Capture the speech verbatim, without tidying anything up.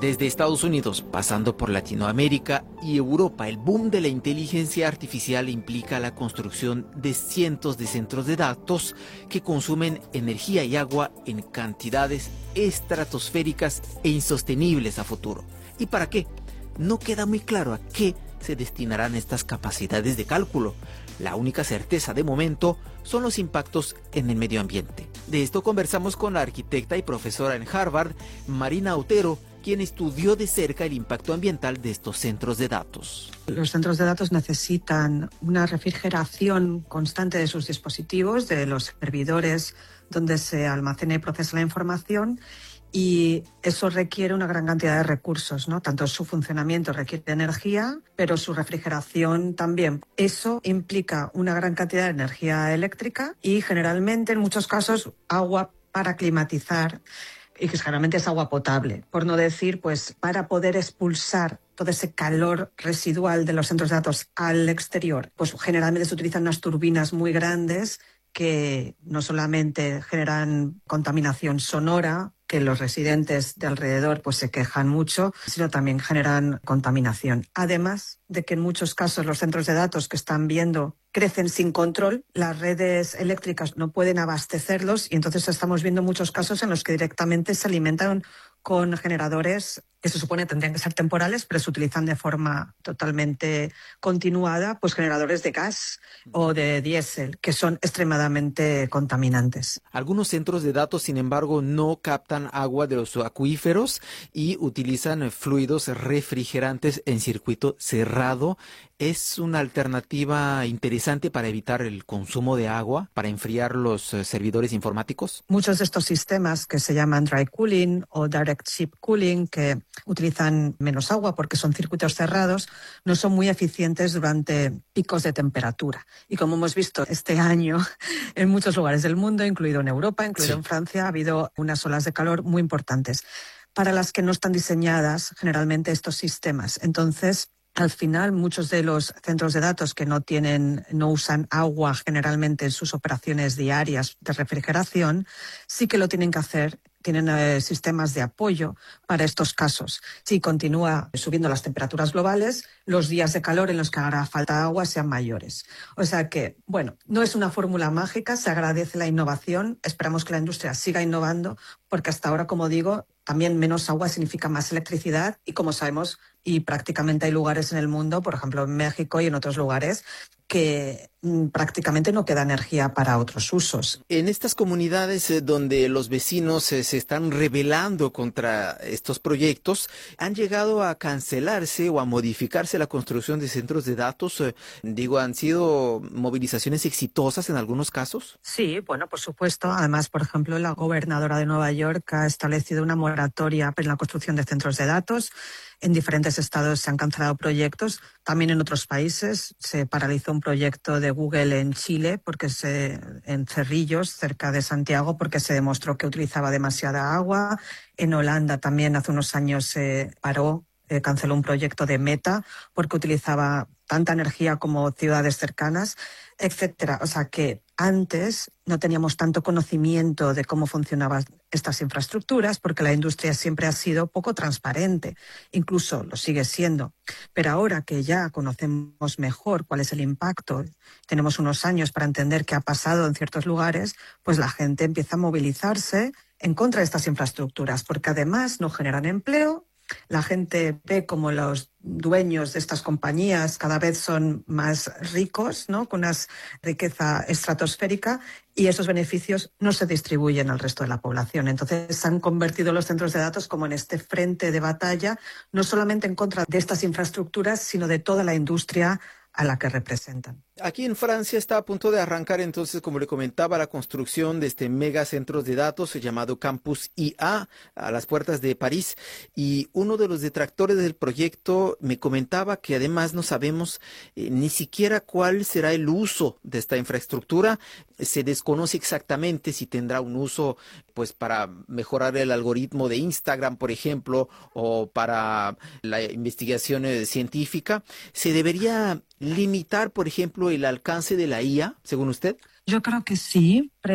Desde Estados Unidos, pasando por Latinoamérica y Europa, el boom de la inteligencia artificial implica la construcción de cientos de centros de datos que consumen energía y agua en cantidades estratosféricas e insostenibles a futuro. ¿Y para qué? No queda muy claro a qué se destinarán estas capacidades de cálculo. La única certeza de momento son los impactos en el medio ambiente. De esto conversamos con la arquitecta y profesora en Harvard, Marina Otero, quien estudió de cerca el impacto ambiental de estos centros de datos. Los centros de datos necesitan una refrigeración constante de sus dispositivos, de los servidores donde se almacena y procesa la información, y eso requiere una gran cantidad de recursos, ¿no? Tanto su funcionamiento requiere energía, pero su refrigeración también. Eso implica una gran cantidad de energía eléctrica y generalmente, en muchos casos, agua para climatizar, y que generalmente es agua potable, por no decir, pues, para poder expulsar todo ese calor residual de los centros de datos al exterior, pues generalmente se utilizan unas turbinas muy grandes que no solamente generan contaminación sonora, que los residentes de alrededor pues se quejan mucho, sino también generan contaminación. Además de que en muchos casos los centros de datos que están viendo crecen sin control, las redes eléctricas no pueden abastecerlos y entonces estamos viendo muchos casos en los que directamente se alimentan con generadores que se supone tendrían que ser temporales, pero se utilizan de forma totalmente continuada, pues generadores de gas o de diésel, que son extremadamente contaminantes. Algunos centros de datos, sin embargo, no captan agua de los acuíferos y utilizan fluidos refrigerantes en circuito cerrado. ¿Es una alternativa interesante para evitar el consumo de agua, para enfriar los eh, servidores informáticos? Muchos de estos sistemas que se llaman dry cooling o direct ship cooling, que utilizan menos agua porque son circuitos cerrados, no son muy eficientes durante picos de temperatura. Y como hemos visto este año en muchos lugares del mundo, incluido en Europa, incluido sí. en Francia, ha habido unas olas de calor muy importantes, para las que no están diseñadas generalmente estos sistemas. Entonces, al final, muchos de los centros de datos que no tienen, no usan agua generalmente en sus operaciones diarias de refrigeración, sí que lo tienen que hacer. Tienen eh, sistemas de apoyo para estos casos. Si continúa subiendo las temperaturas globales, los días de calor en los que hará falta agua sean mayores. O sea que, bueno, no es una fórmula mágica, se agradece la innovación, esperamos que la industria siga innovando, porque hasta ahora, como digo, también menos agua significa más electricidad y, como sabemos, y prácticamente hay lugares en el mundo, por ejemplo en México y en otros lugares, que mm, prácticamente no queda energía para otros usos. En estas comunidades eh, donde los vecinos eh, se están rebelando contra estos proyectos, ¿han llegado a cancelarse o a modificarse la construcción de centros de datos? Eh, digo, ¿han sido movilizaciones exitosas en algunos casos? Sí, bueno, por supuesto. Además, por ejemplo, la gobernadora de Nueva York ha establecido una moratoria en la construcción de centros de datos. En diferentes estados se han cancelado proyectos. También en otros países se paralizó un proyecto de Google en Chile, porque se, en Cerrillos, cerca de Santiago, porque se demostró que utilizaba demasiada agua. En Holanda también hace unos años se paró, eh, canceló un proyecto de Meta porque utilizaba tanta energía como ciudades cercanas, etcétera. O sea que antes no teníamos tanto conocimiento de cómo funcionaban estas infraestructuras porque la industria siempre ha sido poco transparente, incluso lo sigue siendo. Pero ahora que ya conocemos mejor cuál es el impacto, tenemos unos años para entender qué ha pasado en ciertos lugares, pues la gente empieza a movilizarse en contra de estas infraestructuras porque además no generan empleo. La gente ve como los dueños de estas compañías cada vez son más ricos, ¿no? Con una riqueza estratosférica, y esos beneficios no se distribuyen al resto de la población. Entonces se han convertido los centros de datos como en este frente de batalla, no solamente en contra de estas infraestructuras, sino de toda la industria a la que representan. Aquí en Francia está a punto de arrancar entonces, como le comentaba, la construcción de este mega centro de datos llamado Campus I A a las puertas de París, y uno de los detractores del proyecto me comentaba que además no sabemos eh, ni siquiera cuál será el uso de esta infraestructura. Se desconoce exactamente si tendrá un uso pues para mejorar el algoritmo de Instagram, por ejemplo, o para la investigación eh, científica. ¿Se debería limitar, por ejemplo, el alcance de la I A, según usted? Yo creo que sí.